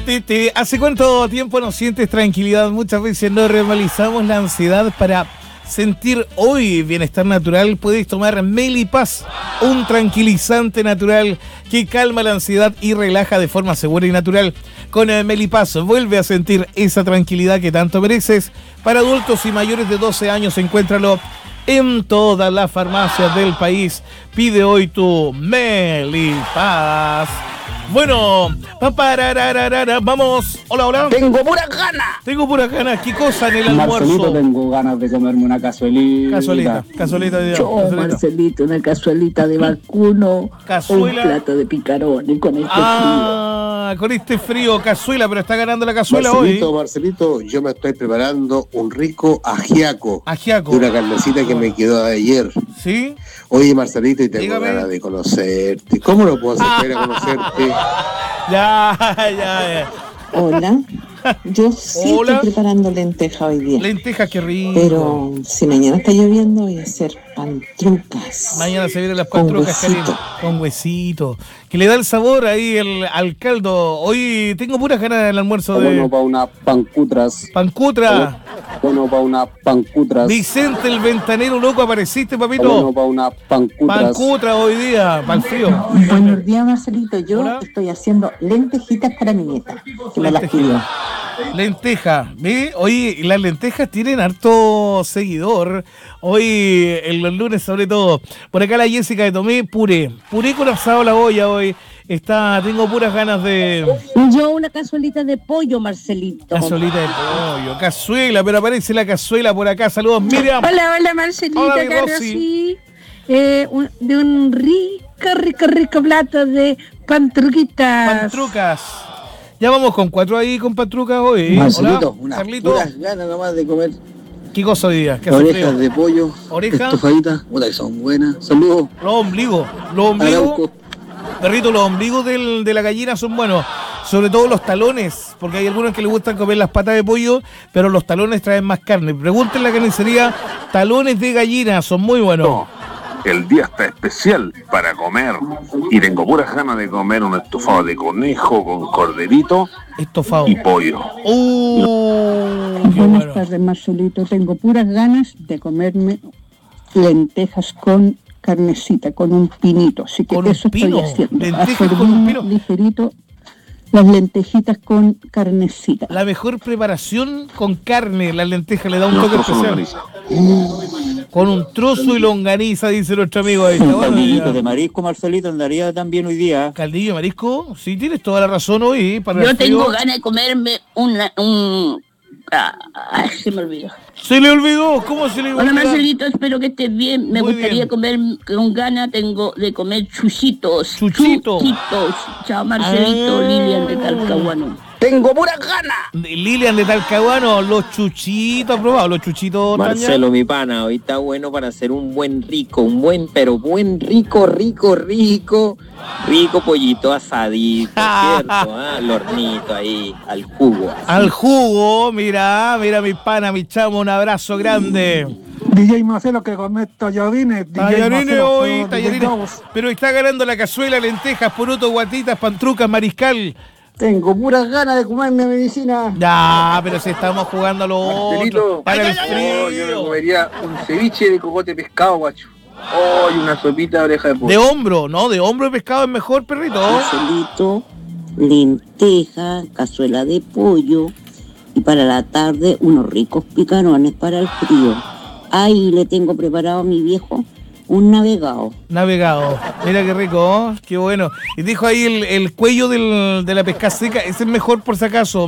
¿Hace cuánto tiempo no sientes tranquilidad? Muchas veces no realizamos la ansiedad para sentir hoy bienestar natural. Puedes tomar Melipaz, un tranquilizante natural que calma la ansiedad y relaja de forma segura y natural. Con Melipaz vuelve a sentir esa tranquilidad que tanto mereces. Para adultos y mayores de 12 años, encuéntralo en todas las farmacias del país. Pide hoy tu Melipaz. Bueno, vamos. Hola. Tengo puras ganas. ¿Qué cosa en el almuerzo? Marcelito, tengo ganas de comerme una cazuelita. Cazuelita de Yo, Marcelito, una cazuelita de vacuno. Cazuela. Un plato de picarones con este frío. Con este frío, cazuela, pero está ganando la cazuela Marcelito, yo me estoy preparando un rico ajiaco. Ajiaco. De una carnecita que me quedó de ayer. ¿Sí? Oye, Marcelito, y tengo Dígame. ganas de conocerte. ¿Cómo no puedo hacer para conocerte? Ya. Hola. Yo sí Hola. estoy preparando lenteja hoy día. Lentejas, qué rico. Pero si mañana está lloviendo, voy a hacer pantrucas. Mañana se vienen las con pantrucas, huesito. Karina, con huesito. Que le da el sabor ahí al caldo. Hoy tengo puras ganas del almuerzo de Bueno, para unas pancutras. pancutra. Bueno, para unas pancutras. Vicente el Ventanero, loco, apareciste, papito. Bueno, para unas pancutras. Pancutra hoy día, para el frío. Buenos días, Marcelito. Yo Hola. estoy haciendo lentejitas para mi nieta, que me las pidió. Lenteja, ¿ve? Oye, las lentejas tienen harto seguidor. Hoy, en los lunes sobre todo. Por acá la Jessica de Tomé, puré con asado a la olla hoy. Tengo puras ganas de Yo una cazuelita de pollo, Marcelito. cazuelita de pollo, cazuela, pero aparece la cazuela por acá. Saludos, Miriam. Hola, Marcelito. Hola, mi acá Rosy. Rosy. De un rico plato de pantruquitas. Pantrucas. Ya vamos con 4 ahí con pantrucas hoy. Marcelito, Hola, unas Carlito. puras ganas nomás de comer ¿Qué cosa hoy día? ¿Qué hace orejas frío? de pollo. Oreja. Estofaditas. Puta que son buenas. Saludos. Los ombligos. Arauco. Perrito, los ombligos de la gallina son buenos. Sobre todo los talones, porque hay algunos que les gustan comer las patas de pollo, pero los talones traen más carne. Pregúntenle a la carnicería, talones de gallina, son muy buenos. El día está especial para comer y tengo puras ganas de comer un estofado de conejo con corderito Estofado. y pollo. Qué Buenas bueno. tardes, Marcelito. Tengo puras ganas de comerme lentejas con carnecita, con un pinito. Así que ¿Con un eso pino? estoy haciendo. ¿Lentejas con un pino? Ligerito las lentejitas con carnecita. La mejor preparación con carne, la lenteja le da un Los toque trozos de especial. Con un trozo y longaniza, dice nuestro amigo ahí. Está Un bueno, caldillito ya. de marisco, Marcelito, andaría también hoy día. Caldillo de marisco, sí, tienes toda la razón hoy. Para Yo el frío. tengo ganas de comerme se me olvidó. Se le olvidó, ¿cómo se le olvidó? Hola, Marcelito, espero que estés bien. Me Muy gustaría bien. comer con ganas, tengo de comer chuchitos. Chuchito. Chuchitos. Chao, Marcelito, Lilian de Talcahuano. Tengo puras ganas. Lilian de Talcahuano, los chuchitos, ¿ha probado los chuchitos? Tania? Marcelo, mi pana, hoy está bueno para hacer un buen rico pollito asadito, ¿cierto? Al hornito ahí, al jugo. así. Al jugo, mira mi pana, mi chamo, un abrazo grande. DJ Marcelo que come tallarines. Tallarines hoy, tallarines. Pero está ganando la cazuela, lentejas, porotos, guatitas, pantrucas, mariscal. Tengo puras ganas de comerme medicina. Ya, pero si estamos jugando a lo otro. Marcelito, Para el yo me frío. comería un ceviche de cocote pescado, guacho. Oh, y una sopita de oreja de pollo. De hombro, ¿no? De hombro de pescado es mejor, perrito. Marcelito, lenteja, cazuela de pollo y para la tarde unos ricos picarones para el frío. Ahí le tengo preparado a mi viejo un navegado. Navegado. Mira qué rico, ¿oh? Qué bueno. Y dijo ahí el cuello de la pesca seca, ese es mejor por si acaso.